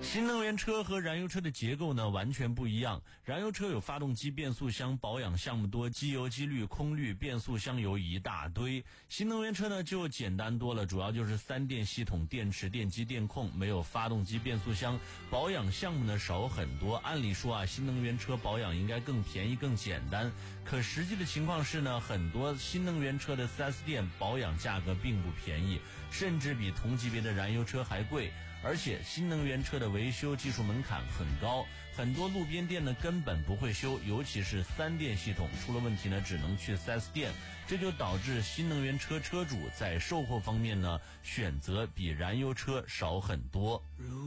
新能源车和燃油车的结构呢完全不一样，燃油车有发动机、变速箱，保养项目多，机油、机滤、空滤、变速箱油一大堆。新能源车呢就简单多了，主要就是3电系统、电池、电机、电控，没有发动机、变速箱，保养项目呢少很多。按理说新能源车保养应该更便宜、更简单，可实际的情况是呢，很多新能源车的 4S 店保养价格并不便宜，甚至比同级别的燃油车还贵。而且新能源车的维修技术门槛很高，很多路边店呢根本不会修，尤其是3电系统出了问题呢只能去 4S 店，这就导致新能源车车主在售后方面呢选择比燃油车少很多。